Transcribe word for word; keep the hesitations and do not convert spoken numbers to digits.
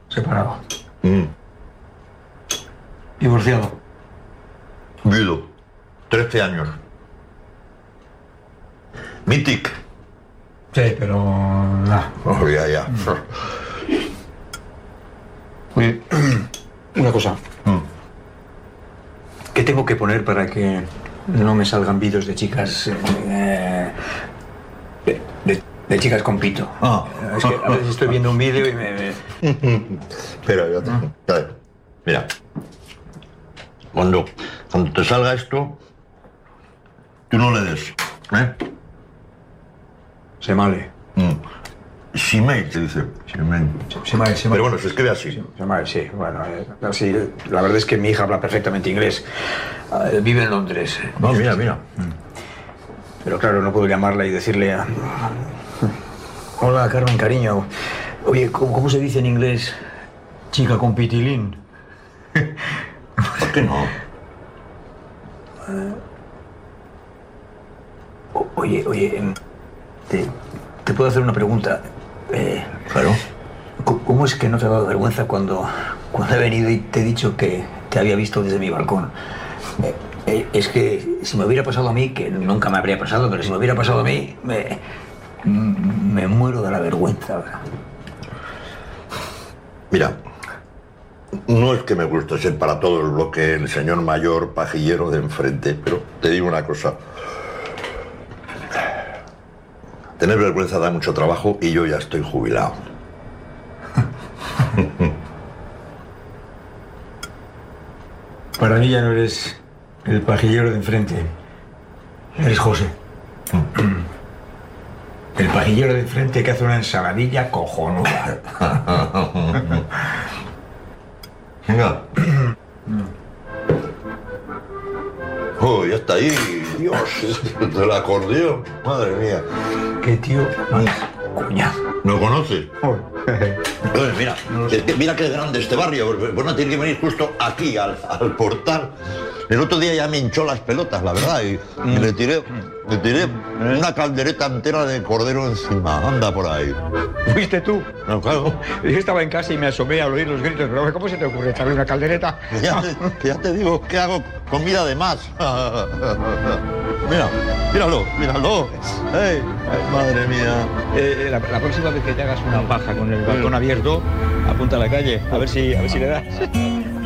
Separado. Mm. Divorciado. Viudo. trece años. Mític. Sí, pero... nada. Oh, ya, ya. Oye, una cosa. Mm. ¿Qué tengo que poner para que no me salgan vídeos de chicas... eh, de, de- de chicas con pito? Ah. Es que a veces estoy viendo un vídeo y me... me- Espera, yo te... a ver, mira. Cuando, cuando te salga esto, tú no le des. ¿Eh? Se male. Mm. Shimei, se dice. Shimei. Se male, se Pero bueno, se escribe así. Se male, sí. Bueno, eh, así, la verdad es que mi hija habla perfectamente inglés. Eh, vive en Londres. No, mira, mira. Pero claro, no puedo llamarla y decirle a... Hola, Carmen, cariño. Oye, ¿cómo, cómo se dice en inglés chica con pitilín? ¿Por qué no? O- oye, oye, em, te, te puedo hacer una pregunta. Eh, Claro. ¿cómo- ¿Cómo es que no te ha dado vergüenza cuando, cuando he venido y te he dicho que te había visto desde mi balcón? Eh, eh, es que si me hubiera pasado a mí, que nunca me habría pasado, pero si me hubiera pasado a mí, me, me muero de la vergüenza. Mira, no es que me guste ser para todo el bloque el señor mayor pajillero de enfrente, pero te digo una cosa. Tener vergüenza da mucho trabajo y yo ya estoy jubilado. Para mí ya no eres el pajillero de enfrente. Eres José. El pajillero de enfrente que hace una ensaladilla cojonuda. Venga. Oh, ya está ahí. Dios, del acordeón. Madre mía. Qué tío más cuñado. ¿No conoces? Oye, mira, es que mira qué grande este barrio. Bueno, tiene que venir justo aquí, al, al portal. El otro día ya me hinchó las pelotas, la verdad, y, y le tiré, le tiré una caldereta entera de cordero encima. Anda por ahí. ¿Fuiste tú? No, claro. Yo estaba en casa y me asomé al oír los gritos, pero ¿cómo se te ocurre echarle una caldereta? Que ya, te, que ya te digo que hago comida de más. Mira, míralo, míralo. Ey, madre mía. Eh, la, la próxima vez que te hagas una paja con el balcón abierto, apunta a la calle, a ver si, a ver si le das.